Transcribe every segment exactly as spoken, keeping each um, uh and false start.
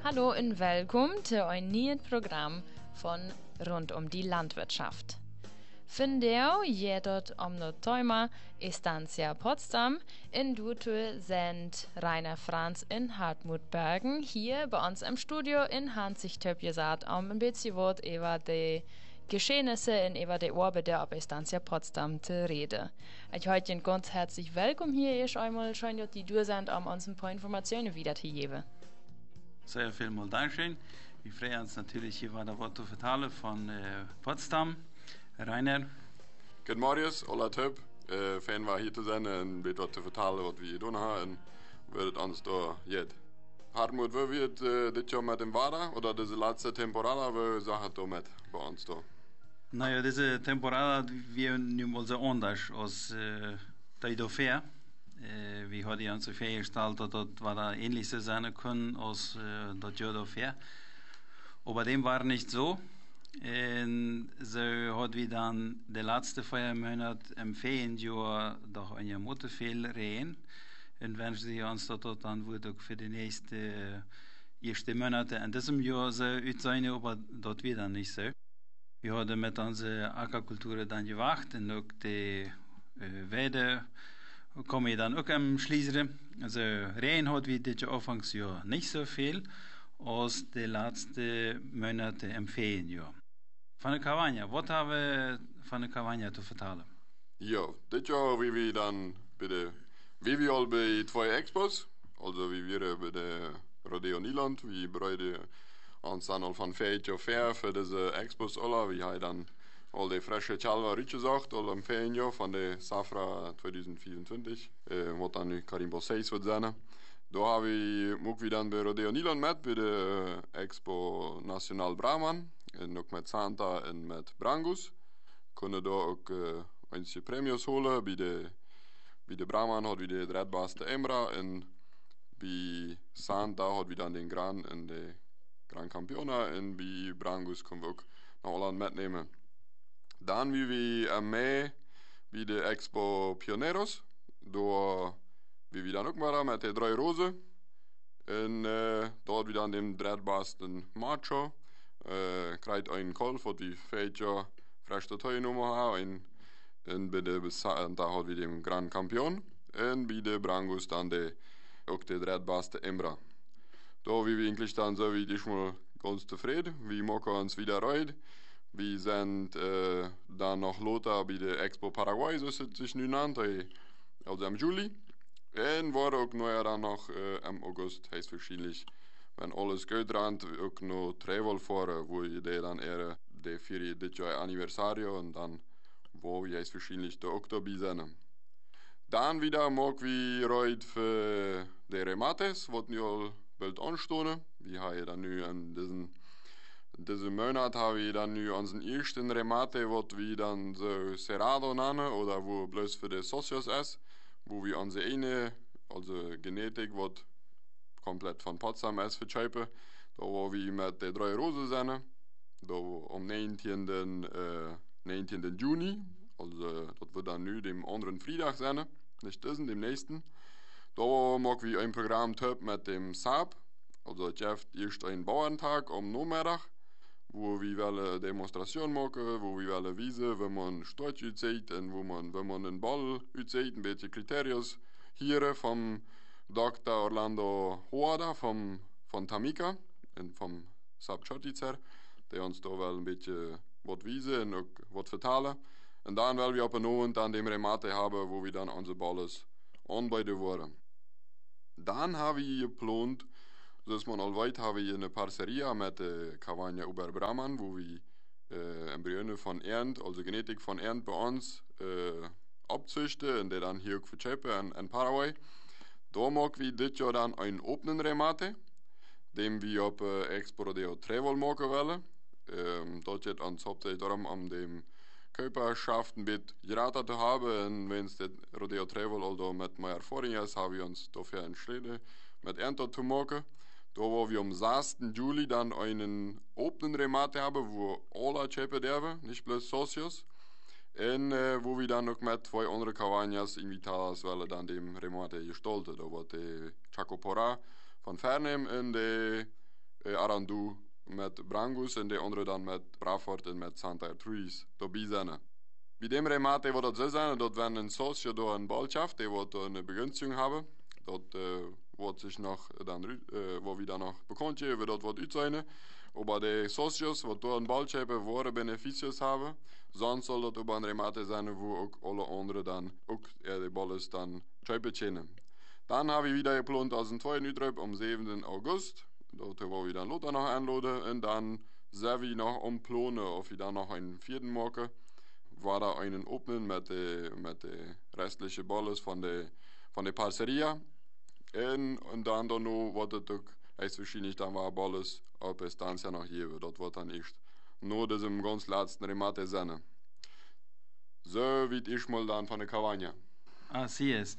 Hallo und willkommen zu einem neuen Programm von Rund um die Landwirtschaft. Vandaag geht es um das Thema Estancia Potsdam. In Dutu sind Rainer Franz und Hartmut Bergen hier bei uns im Studio in Hanzig Töp gesagt, um ein bisschen was über die Geschehnisse und über die Arbeiten auf Estancia Potsdam zu reden. Ich heute Ihnen ganz herzlich willkommen hier. Ich einmal schön, dass die da sind, um uns ein paar Informationen wieder zu geben. Sehr vielmals Dankeschön. Wir freuen uns natürlich, hier war der Wort zu vertalen von äh, Potsdam. Rainer. Guten Morgen, alle Töp. Äh, Fan war hier zu sein und weet wat zu vertalen, was wir hier tun haben und wird uns da jetzt. Hartmut, wie wird äh, dit Jahr mit dem Wader oder diese letzte Temporada, wie sagt ihr mit bei uns da? Naja, diese Temporada, wir nehmen also anders als äh, die davor. Äh, wir haben uns so vorgestellt, dass das war ähnlich sein können als äh, das Jahr davor. Aber dem war nicht so. Und so hat wir dann die letzten vier Monate im Ferienjahr doch eine Mutter viel reden. Und wenn sie uns das dann wird auch für die nächsten ersten Monate in diesem Jahr so sein, aber das wird dann nicht so. Wir haben mit unserer Aquakultur dann gewacht und auch die äh, Weide kommen dann auch am Schließen. Also Regen hat wie dieses Anfangsjahr nicht so viel als die letzten Monate im Ferienjahr. Van der Cavagna, was haben wir von der Cavagna zu vertellen? Ja, dit Jahr wie wir dann bei der, wie wir al bei zwei Expos, also wie wir bei der Rodeo Nieland, wie bereiden uns dann al van vijf jaar ver für diese Expos alle, wie hij dan al die frische Chalva rütgesagt, al im Ferienjahr von der Safra zwanzig vierundzwanzig, äh, was dann nu Karimbo zes wird sein. Da habe ich ook wie dan bij Rodeo Nieland met, bij de Expo Nacional Brahman. En ook met Santa en met Brangus. Kunnen daar ook uh, eentje premios holen. Bij de, bij de Brahman had we de redbaarste Emra. En bij Santa had we dan den Gran en de Gran Campiona. En bij Brangus kunnen we ook naar Holland metnemen. Dan wie we aan mei bij de Expo Pioneros. Daar wie we dan ook maar met de drie rozen. En uh, daar had we dan den redbaarste Macho. Uh, krijgt een kalf wat we vijf jaar frisch tot genomen hebben. En, en bij de Santa had we den Grand Campion. En bij de Brangus dan de, ook de redbaarste Embra. Daar wie we eigenlijk dan zo wie ich mal ganz tevreden. We maken ons wieder uit. We zijn uh, dan nog later bij de Expo Paraguay, zoals het zich nu nannt, also im Juli. En worden ook neuer dan nog uh, im August, heißt wahrscheinlich, wenn alles gut rennt, ook nog travel fahren, wo je die dann eher, die für dit Jahr Anniversario und dann, wo je es wahrscheinlich da auch dabei sein. Dann wieder mag wir heute für die Remates, was nu al bald anstehen. Wir haben dann nu in diesen, in diesem Monat haben wir dann nu unseren ersten Remate, was wir dann so Cerrado nennen, oder wo bloß für die Socios ist, wo wir unsere eine, also Genetik, was komplett von Potsdam ist vertscheipen. Da wo wir mit den drei Rosen sind. Da am neunzehnten Äh, neunzehnten Juni. Also das wird dann nu dem anderen Freitag sein. Nicht diesen, dem nächsten. Da mag wir ein Programm töp mit dem Saab. Also ich habe erst einen Bauerntag am Nachmittag, wo wir eine Demonstration machen, wo wir eine Wiese, wenn man Storch aussieht und wo man, wenn man einen Ball aussieht, ein bisschen Kriterien hier vom Doktor Orlando Hoada vom, von Tamika und vom Saab-Schottizer, der uns da wel ein bisschen was wiesen und auch was vertellen. Und dann werden wir auf einen Abend an dem Remate haben, wo wir dann unsere Balles anbieten wollen. Dann haben wir geplant, dass man allweit haben wir eine Parceria mit der Cavagna Oberbrahman, wo wir äh, Embryone von Ernt, also Genetik von Ernt bei uns äh, abzüchten und die dann hier auch verchepen in, in Paraguay. Da mag wir dit Jahr dann einen offenen Remate, den wir auf äh, Expo Rodeo Travel machen wollen. Ähm, dort geht uns hauptsächlich darum, um dem Körperschaft ein bisschen geraten zu haben. Und wenn es das Rodeo Travel also mit mehr Erfahrung ist, haben wir uns dafür entschieden, mit Ernte zu machen. Da wo wir am sechsten Juli dann einen offenen Remate haben, wo alle Chepe dürfen, nicht bloß Socios. Und äh, wo wir dann noch mit zwei anderen Cavagnas invitadas weil dann dem Remate gestaltet. Da wird die Chacopora von Fernem und die äh, Arandu met Brangus en de andere dan met Brafort en met Santa Truis dabei zijn. Bij dem remate wordt het zo zijn dat wenn een socio door een balschaft, die wordt een begünstigung hebben, dat uh, wordt zich nog dan, uh, wat we dan nog bekendgeven, dat wordt uitzijnen. Aber de socios, wat door een balschaft hebben, worden beneficiës hebben, sonst zal dat op een remate zijn, wo ook alle anderen dan ook uh, de balles dan schrijven kunnen. Dan hebben we wieder geplant als een tweede uitroep om zevende augustus. Dat hebben we dan Lothar nog aanladen. En dan zijn we nog om plannen of we dan nog een vierde maken. Waar daar einen openen met de, met de restliche balles van de, van de parceria. En, en dan, dan nog wordt het ook, is waarschijnlijk dan waar balles op estancia nog geven. Dat wordt dan echt nur diesem ganz letzten remate zijn. Zo wie ich mal dann von der Cavanha. Así es.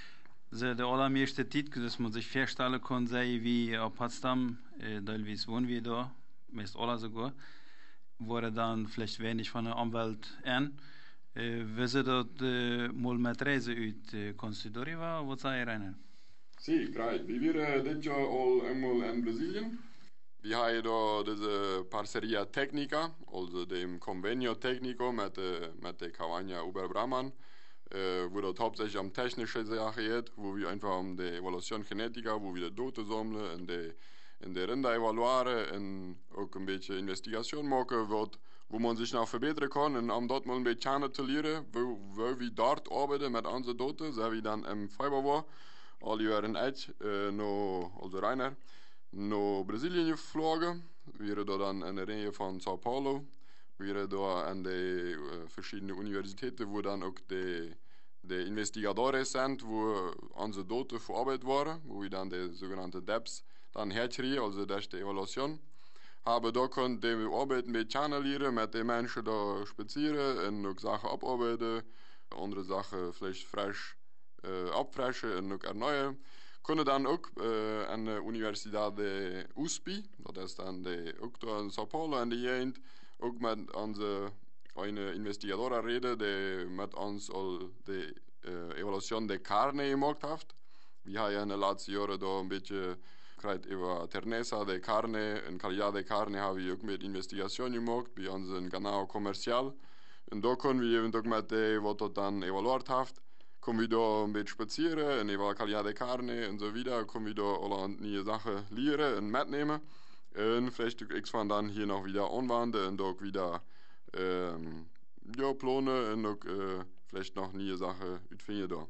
Ze de allermeeste tijd, dus man sich voorstellen kon, sei wie op Potsdam, äh, teilweise wohnen wir da, meist alle sogar, wurde dann vielleicht wenig von der Umwelt an. Äh, wie sie dort äh, mal mit Reise uit äh, konstituieren war, was sei Rainer? Sí, right. Wir waren dit Jahr all einmal in Brasilien. Wir haben da diese Parceria Technica, also dem Convenio Tecnico mit der mit der Cavanha Oberbrahman. Uh, wo dat hauptsächlich am technische Sache geht, wo wir einfach um die Evaluation Genetica, wo wir die Daten sammeln und die, in die Rinder evalueren und auch ein bisschen Investigation machen, wird, wo man sich noch verbessern kann und um dort mal ein bisschen zu lernen, wo, wo wir dort arbeiten mit unseren Daten, so wie dann im Februar, alle Jahre echt, uh, noch, also Rainer, nach Brasilien geflogen, wir da dann in der Nähe von Sao Paulo, wir da an die uh, verschiedenen Universitäten, wo dann auch die, die Investigadores sind, wo unsere Daten verarbeitet waren, wo wir dann die sogenannten D E P S dann herkriegen, also das ist die Evaluation. Aber da können die Arbeiten mit channelieren, mit den Menschen da spazieren und auch Sachen abarbeiten, andere Sachen vielleicht frisch äh, abfrischen und auch erneuern. Können dann auch äh, an der Universität de U S P I, das ist dann die, auch da in Sao Paulo in der Gegend, auch mit unseren eine Investigadora reden, die mit uns all die äh, Evaluation der Carne gemacht hat. Wir haben ja in den letzten Jahren da ein bisschen gehört über Ternesa de Carne, in Calidad de Carne haben wir auch mit Investigation gemacht, bei unserem Kanal kommerziell. Und da können wir eben auch mit dem, was das dann evaluiert hat, können wir da ein bisschen spazieren, in der Calidad de Carne und so weiter, können wir da alle neue Sachen lernen und mitnehmen. Und vielleicht auch x dann hier noch wieder anwenden und auch wieder ähm, ja, planen und auch äh, vielleicht noch neue Sachen utvinden da.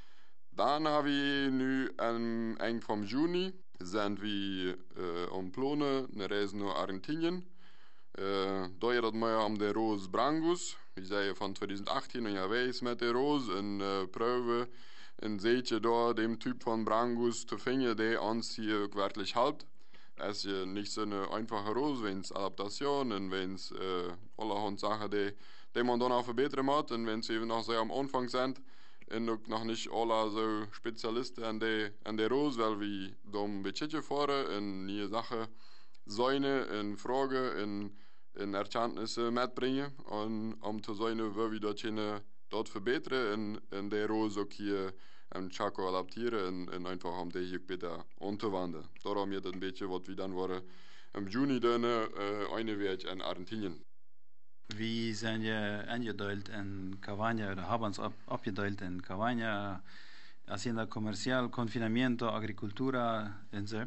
Dann haben wir nu am Ende vom Juni sind wir äh, am Planen eine Reise nach Argentinien. Äh, da geht es mehr um den Rose Brangus. Ich sehe von zwanzig achtzehn und ja weiß mit der Rose und äh, Probe und seht ihr da dem Typ von Brangus zu finden, der uns hier wirklich hält. Es ist ja nicht so eine einfache Rose, wenn es Adaptation und wenn es äh, allerhand Sachen, die, die man dann auch verbessern muss und wenn sie eben noch sehr am Anfang sind und noch nicht alle so Spezialisten an der an der Rose, weil wir da ein bisschen fahren und neue Sachen sehen, in Fragen, in, in Erkenntnisse mitbringen und um zu sehen, wo wir das dort verbessern und in der Rose auch hier en Chaco adaptieren en, en einfach om die hier bitte anzuwenden. Daarom je dat een beetje wat we dan waren im Juni dan uh, eine week in Argentinien. Wie zijn je aangedeeld in Cavanha, oder haben uns abgedeeld in Cavanha, hacienda comercial, confinamiento, agricultura en zo.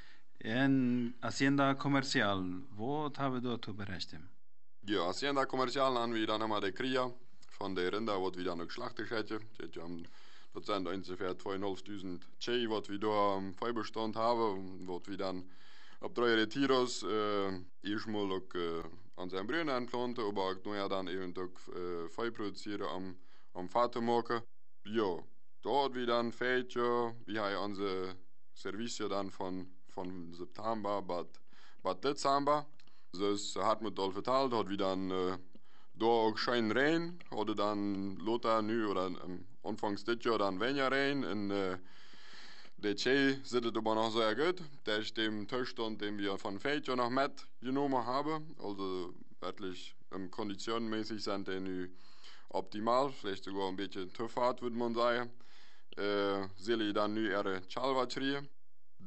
En hacienda comercial, wat hebben we daar te berichten? Ja, hacienda comercial haben wir dann immer die Kria von der Rinder, wat wir dann auch schlachtig hätten. Das sind ungefähr zweitausendfünfhundert Tschei, was wir da am Feuerbestand haben, was wir dann auf drei Retiros äh, erstmal auch äh, an seinen Brühen anplanten, aber auch noch dann eben auch äh, Feuer produzieren am, am Vater machen. Ja, dort wir dann fähig, ja, wir haben unsere Service dann von, von September bis Dezember. Das hat man dort verteilt, hat wir dann äh, da auch schön rein, oder dann Lothar nu oder am Anfangs des Jahr dann weniger rein und äh, der Tschei sitzt aber noch sehr gut. Der ist dem Zustand, den wir von Feldjahr noch mitgenommen haben, also wirklich ähm, konditionmäßig sind die nu optimal, vielleicht sogar ein bisschen zu fad, würde man sagen. Äh, sie dann nu ihre Chalvatrie.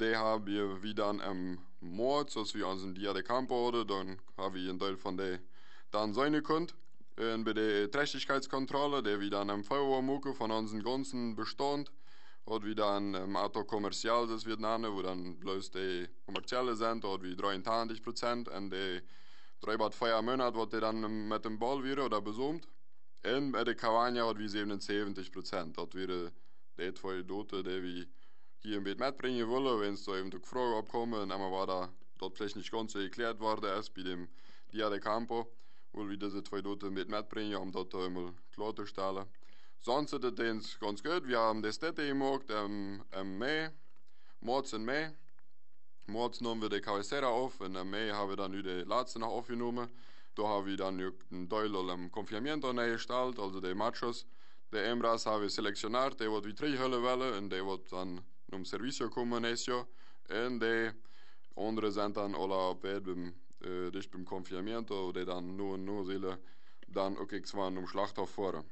die haben wir wieder am Mord, als wir uns in Dia de Campo hadden, dann haben wir einen Teil von der dann sein können. Und bei der Trächtigkeitskontrolle, die wir dann am Feuerwehr machen von unserem ganzen Bestand, hat wir dann im Auto kommerziell, das wird nennen, wo dann bloß die kommerzielle sind, hat wir dreiundzwanzig Prozent und die drei bis vier Monate, was die dann mit dem Ball wieder oder besumt. Und bei der Cavagna hat wir siebenundsiebzig Prozent. Das wäre die zwei Dote, die wir hier im Bett mitbringen wollen, wenn es da eben die Frage abkommen, und einmal war da, dort vielleicht nicht ganz so erklärt worden ist, bei dem Dia de Campo, wollen wir diese zwei Dote im Bett mitbringen, um das da einmal klarzustellen. Sonst ist es ganz gut. Wir haben das Städte gemacht im, im Mai, März und Mai. März nehmen wir die Cabecera auf und im Mai haben wir dann die letzte noch aufgenommen. Da haben wir dann einen Teil am Confinamiento gestellt, also die Machos. Die Hembras haben wir selektioniert, die wird wir drei Hölle wollen und die wird dann zum Servicio kommen nächstes Jahr. Und die anderen sind dann alle beim, äh, dicht beim Confinamiento, die dann nur und nur sollen dann auch irgendwann um Schlachthof fahren.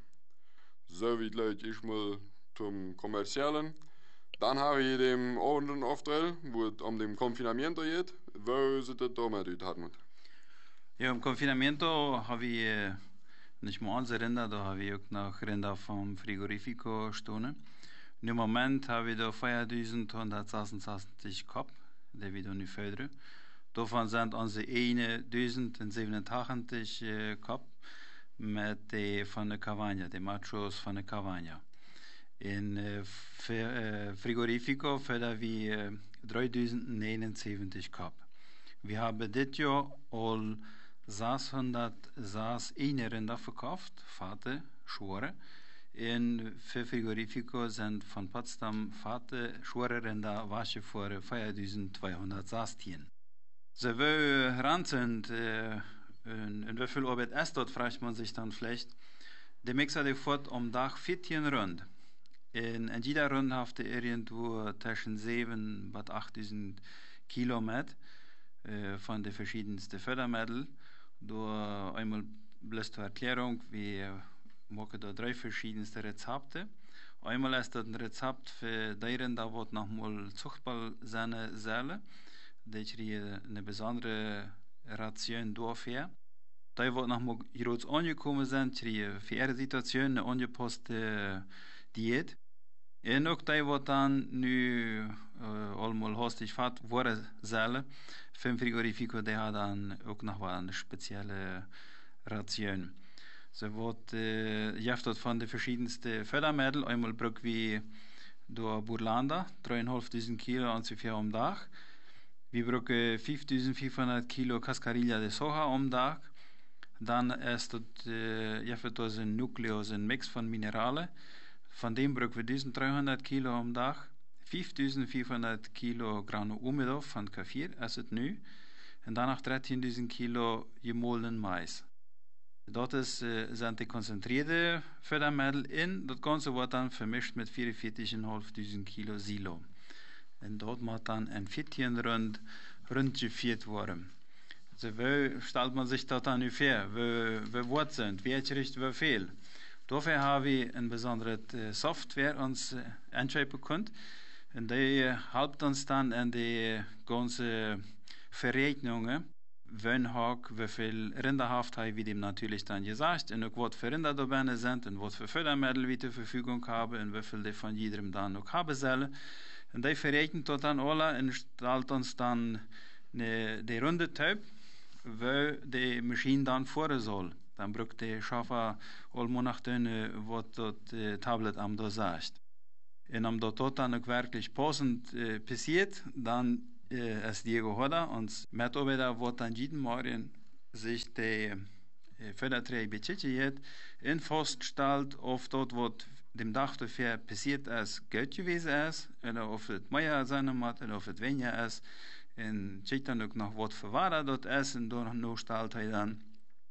So wie Leute ich mal zum Kommerziellen. Dann habe ich den anderen Aufteil, wo es um den Confinamiento geht. Wo sieht das da mit, Hartmut? Ja, im Confinamiento habe ich äh, nicht mal unsere Rinder, da habe ich auch noch Rinder vom Frigorifico stehen. Im Moment habe ich da viertausendhundertsechsundsechzig Kopf, die wir da nicht fördern. Davon sind unsere tausendsiebenundachtzig äh, Kopf mit die von der Cavagna, die Machos von der Cavagna. In äh, äh, Frigorifico fördern wir äh, dreitausendneunundsiebzig Kopf. Wir haben dieses Jahr all sechshundertsechs Rinder verkauft, Vater, Schwere. In für Frigorifico sind von Potsdam Vater, Schwere Rinder, Wasche vor viertausendzweihundertsechzehn. So, wir ran sind, äh, in, in wie viel Arbeit ist dort, fragt man sich dann vielleicht. Der Mixer, der fährt am Tag vierzehn Runden. In, in jeder Runde hat er irgendwo zwischen sieben bis achttausend Kilometer äh, von den verschiedensten Fördermitteln. Da einmal bloß zur Erklärung, wir machen da drei verschiedenste Rezepte. Einmal ist das ein Rezept für die Rinder, die nochmal zuchtbar sein sollen. Die kriegen eine besondere Ration dafür. Die, die nochmal hier angekommen sind, kriegen für ihre Situation eine angepasste Diät. Und auch die, die dann nu äh, allmal hastig fett worden sollen, für den Frigorifico, die haben dann auch noch eine spezielle Ration. So wird äh, jeft von den verschiedensten Fördermitteln. Einmal brauchen wir da Burlanda, dreitausendfünfhundert Kilo ungefähr am Tag. Wir brauchen fünftausendfünfhundert Kilo Cascarilla de Soja am Tag. Dann ist das äh, ein Nukleus, ein Mix von Mineralen. Von dem brauchen wir dreizehnhundert Kilo am Tag. fünftausendfünfhundert Kilo Grano Umido von Kaffir, ist es nu. Und danach dreizehntausend Kilo gemahlenen Mais. Das ist, äh, sind die konzentrierte Fördermittel in. Das Ganze wird dann vermischt mit vierundvierzigtausendfünfhundert Kilo Silo. Und dort muss dann ein vierzehn Rund rundgeführt werden. Also, wie stellt man sich das dann ungefähr? Wie, wie wird sind? Welche Richtung, wie viel? Dafür haben wir eine besondere Software uns äh, entscheiden können. Und die äh, hilft uns dann in die ganzen Verrechnungen, wenn Hag, wie viel Rinderhaft haben, wie dem natürlich dann gesagt, und auch was für Rinder dabei sind, und was für Fördermittel wir zur Verfügung haben, und wie viel die von jedem dann noch haben sollen. Und die verrechnet das dann alle und stellt uns dann eine, die runde Typ, wo die Maschine dann fahren soll. Dann braucht der Schaffer all Monate, was das äh, Tablet am da sagt. Und om das dann auch wirklich passend äh, passiert, dann äh, ist Diego Hoda und Mitarbeiter wird dann jeden Morgen sich die äh, Förderträger betätigt und feststellt, ob dort, was dem Tag dafür passiert ist, Geld gewesen ist, oder ob es mehr sein muss, oder ob es weniger ist. Und sieht dann auch noch, was für Ware dort ist, und dann stellt er dann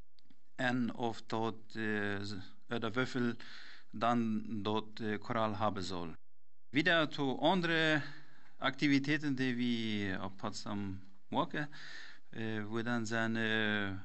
en of dort, äh, oder wie viel dann dort äh, Korall haben soll. Wieder zu anderen Aktivitäten, die wir auf Potsdam machen, äh, wo dann seine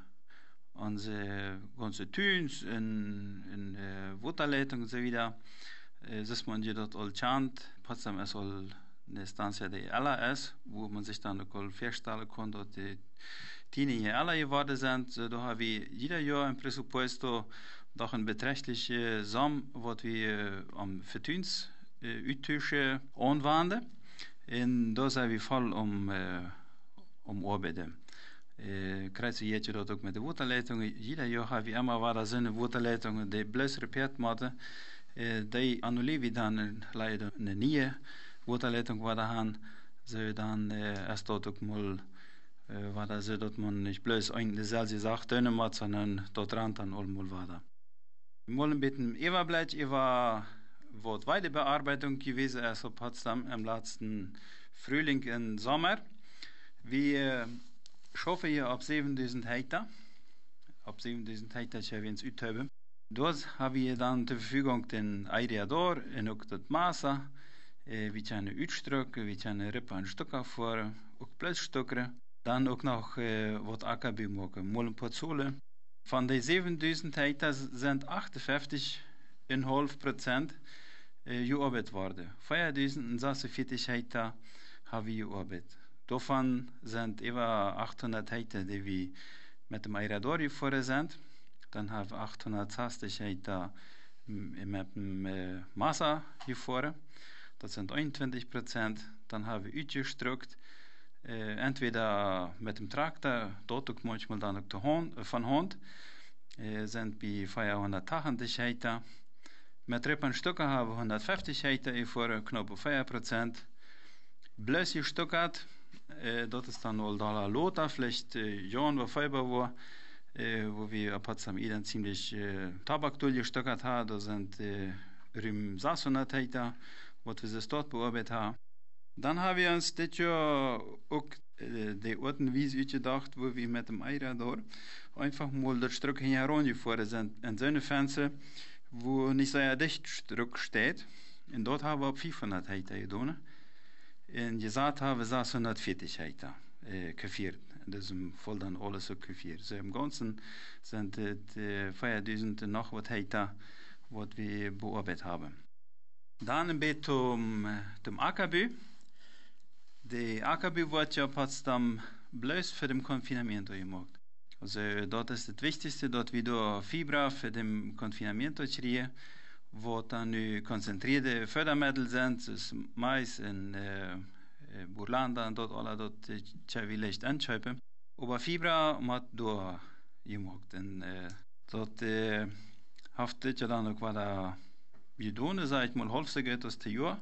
unsere ganze Tunes in, in äh, Wasserleitung und so wieder, äh, dass man hier dort all chant. Potsdam ist all eine Stanze die Ella ist, wo man sich dann auch feststellen kann, dass die Tine hier alle geworden sind. So, da haben wir jeder Jahr ein Pressuposto doch ein beträchtliche Sum, was wir am Vertuns uttauschen anwenden. Und da sind wir voll um, um Arbeiten. Uh, krijgt je dat ook met de waterleidingen. Ieder jaar hebben we immer waar zijn waterleidingen die bloos repeat moeten. Uh, die annuleren we dan leider een nieuwe waterleiding waar gaan. Zo dan uh, is dat ook mal uh, waar ze dat man niet bloos een dezelfde zaak doen moet, sondern dat rand dan allemaal waar. Mal een beetje even blijft even wat Weidebearbeitung gewesen ist op Potsdam im letzten Frühling und Sommer. Wir uh, schaffen hier ab zevenduizend Hektar. Ab zevenduizend Hektar hebben we eens uithouden. Dort hebben we dan zur Verfügung den Aereador en ook dat massa. Eh, we kunnen uitstrukken, we kunnen rippen en stukken afvoeren, ook plusstukken. Dan ook nog eh, wat akkerbuur maken, molenpotzolen. Van de zevenduizend Hektar zijn achtenvijftig Komma vijf procent eh, gearbeitet worden. vierduizendzesenveertig Hektar hebben we gearbeitet. Davon sind über achthundert Hektar, die wir mit dem Aereador gefahren sind. Dann haben wir achthundertzwanzig Hektar mit dem äh, Massa gefahren. Das sind einundzwanzig Prozent. Dann haben wir ausgestruckt, äh, entweder mit dem Traktor, dort auch manchmal dann auch Hand, äh, von Hand, äh, sind wir vierhundertachtzig Hektar. Mit Rippenstücken haben wir hundertfünfzig Hektar gefahren, knapp vier Prozent. Bloß gestuckert. Uh, dat is dan al daar Lothar, vielleicht uh, Jan, waar Fiber war, uh, wo wir ab Potsdam dann ziemlich uh, Tabak durchgestockert haben. Da sind uh, rund sechshundert Hektar, was wir das dort bearbeitet haben. Dann haben wir uns das Jahr auch uh, die Orten wie ausgedacht, wo wir mit dem Aereador einfach mal das Stück herangefahren sind. In so eine Fenster, wo nicht so ein dicht Stück steht. Und dort haben wir ab vierhundert Hektar getan. En je zat hebben we zeshonderdveertig Hektar äh, gevierd. Dat is voll dan alles ook gevierd. So im Ganzen sind het äh, vierduizend noch wat Hektar, wat we bearbeitet haben. Dan een beetje um, zum Ackerbau. Der Ackerbau wordt ja Potsdam bloß für den Konfinament gemacht. Also dort ist das Wichtigste, dort wir da Fibra für den Konfinament kriegen. Wat dan nu concentreerde fördermittel zijn, dus mais en uh, Burlanda en dat alle dat uh, we licht aanschuiven. Maar fibra moet door gemaakt. En uh, dat uh, heeft dit ja dan ook wat we doen, zeg ik maar halfste uit als te jaar.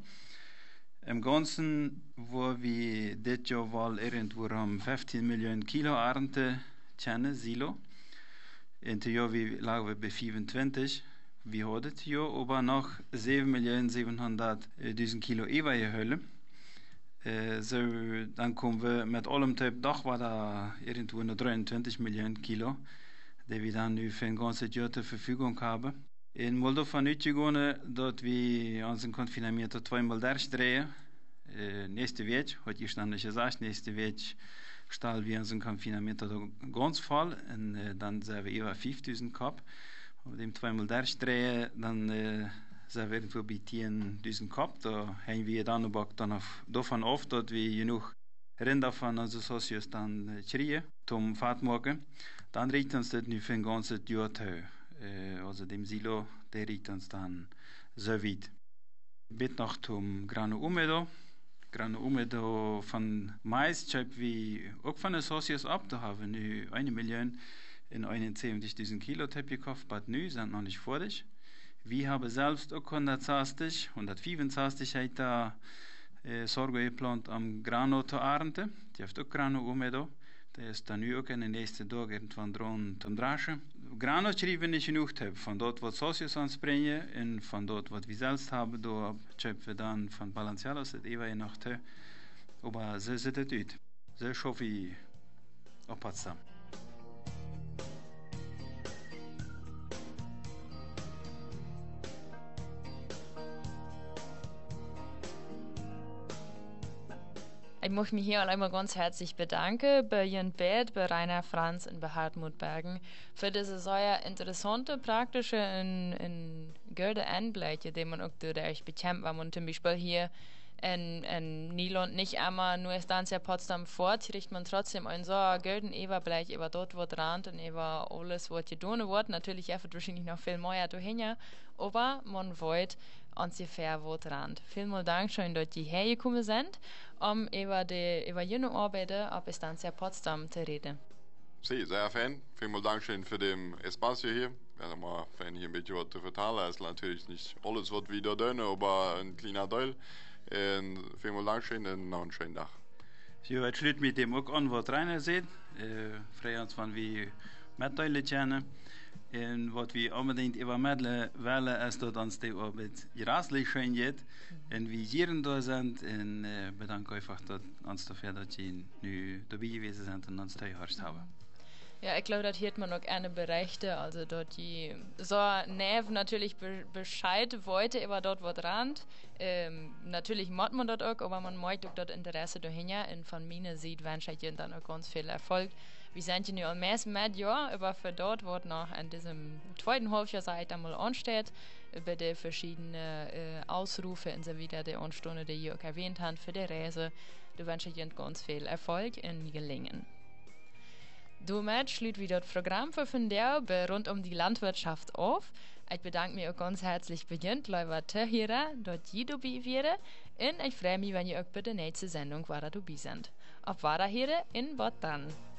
Im Ganzen, wo wir dit jaar wel irgendwo um vijftien miljoen kilo Ernte kennen, Silo. In te jaar lagen we bij vierentwintig. Wir hadden ja aber noch sieben Millionen siebenhunderttausend Kilo Ewa gehüllen. Äh, so, dann kommen wir mit allem Typ, doch war da irgendwo nur dreiundzwanzig Millionen Kilo, die wir dann für ein ganzes Jahr zur Verfügung haben. In Moldova nicht gegangen, dass wir unseren Konfinament zweimal durchdrehen. Äh, nächste Woche, heute ist dann nicht gesagt, nächste Woche stellen wir unseren Konfinament ganz voll und äh, dann sind wir über fünftausend gehabt. Auf dem zweimal durchdrehen, dann äh, sind wir irgendwo bei zehntausend gehabt. Da haben wir dann aber dann auf, davon auf, dass wir genug Rinder von unseren Socios dann äh, kriegen, zum Fahrt machen. Dann reicht uns das nicht für ein ganzes Jahr zu. Äh, also dem Silo, der reicht uns dann so weit. Bitte noch zum Grano Umedo. Grano Umedo von Mais, schreiben wir auch von den Socios ab. Da haben wir eine Million in einundsiebzigtausend Kilo Tepp gekauft, aber nu sind noch nicht fertig. Wir haben selbst auch hundertzwanzig, hundertfünfundzwanzig Hektar äh, Sorge geplant am Grano zu ernten. Die hat auch Grano Umedo. Der ist dann auch in den nächsten Tagen irgendwann dran zum Draschen. Grano schreiben wir nicht genug Tepp. Von dort, was Socios ansprechen und von dort, was wir selbst haben, da schreiben wir dann von Balancialos das Ewa noch Tepp. Aber so sieht es aus. So schaffe ich auf Potsdam. Ich möchte mich hier einmal ganz herzlich bedanken bei Jörn Bert, bei Rainer Franz und bei Hartmut Bergen für diese sehr interessante, praktische und, und gute Einblicke, die man auch durch bekommt, wenn man zum Beispiel hier in, in Niederland nicht einmal nur Estancia Potsdam fort, kriegt man trotzdem ein so gülden Überblick über dort, wo dran und über alles, was getan wird. Natürlich einfach wahrscheinlich noch viel mehr dahin, aber man wollte ungefähr wo dran. Vielen Dank schön, dass die hergekommen sind, um über die über jene Arbeiten auf Estancia Potsdam zu reden. Sie, sehr fan. Vielen Dank schön für den Espacio hier. Also mal, wenn hier ein bisschen was zu vertellen, ist natürlich nicht alles, was wir da tun, aber ein kleiner Teil. Und vielen Dank schön und noch einen schönen Tag. Ja, het sluit met dem ook aan wat Rainer zegt. Uh, Vrij ons van wie metteilen kennen. En wat we unbedingt übermitteln willen, is dat ons die Arbeit grauslich schön geht. En wie hier da sind. En uh, bedanke einfach dat ons dafür, dass Sie nu dabei gewesen sind und uns teilhörst haben. Ja, ich glaube, das hört man auch eine Berichte, also dort die so Nev natürlich be Bescheid wollte über dort was rand. Ähm, natürlich macht man dort auch, aber man möchte auch dort Interesse dahin, und von mir sieht wahrscheinlich dann auch ganz viel Erfolg. Wir sind ja nur am meisten mit Jahr, aber für dort wird noch an diesem zweiten Halbjahr seit einmal ansteht, über die verschiedenen äh, Ausrufe und so weiter, die Anstunde, die Jörg erwähnt hat, für die Reise. Da wünsche ich ganz viel Erfolg und Gelingen. Damit schließt wieder das Programm für von der rund um die Landwirtschaft auf. Ich bedanke mich auch ganz herzlich bei Ihnen, liebe Zuhörer, dort Sie dabei wären. Und ich freue mich, wenn ihr auch bei der nächsten Sendung wieder dabei seid. Auf Wiederhören in Bad dann.